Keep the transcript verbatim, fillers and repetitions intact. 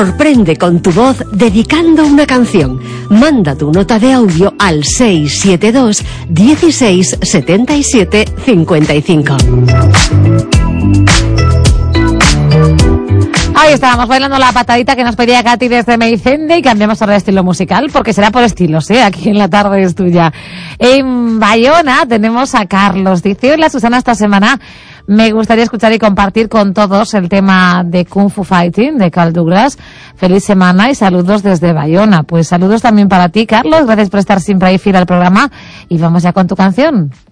Sorprende con tu voz dedicando una canción. Manda tu nota de audio al seis siete dos, dieciséis, setenta y siete, cincuenta y cinco. Ahí estábamos bailando la patadita que nos pedía Katy desde Meicende y cambiamos ahora de estilo musical porque será por estilos, ¿eh? Aquí en La Tarde es Tuya. En Bayona tenemos a Carlos. Dice: hola Susana, esta semana me gustaría escuchar y compartir con todos el tema de Kung Fu Fighting de Carl Douglas. Feliz semana y saludos desde Bayona. Pues saludos también para ti, Carlos. Gracias por estar siempre ahí fiel al programa y vamos ya con tu canción.